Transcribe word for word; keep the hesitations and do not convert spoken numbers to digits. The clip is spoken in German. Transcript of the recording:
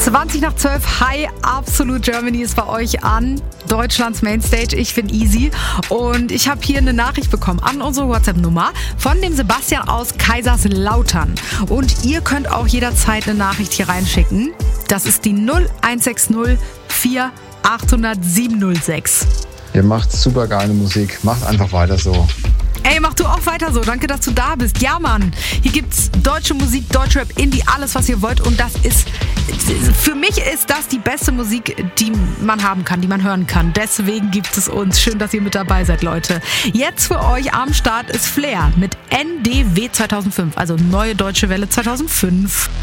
zwanzig nach zwölf, Hi, Absolute Germany ist bei euch an Deutschlands Mainstage. Ich bin Easy und ich habe hier eine Nachricht bekommen an unsere WhatsApp-Nummer von dem Sebastian aus Kaiserslautern. Und ihr könnt auch jederzeit eine Nachricht hier reinschicken. Das ist die null eins sechs null vier acht null null sieben null sechs. Ihr macht super geile Musik. Macht einfach weiter so. Ey, mach du auch weiter so. Danke, dass du da bist. Ja, Mann. Hier gibt's deutsche Musik, Deutschrap, Indie, alles, was ihr wollt. Und das ist, für mich ist das die beste Musik, die man haben kann, die man hören kann. Deswegen gibt es uns. Schön, dass ihr mit dabei seid, Leute. Jetzt für euch am Start ist Flair mit N D W zweitausendfünf, also Neue Deutsche Welle zweitausendfünf.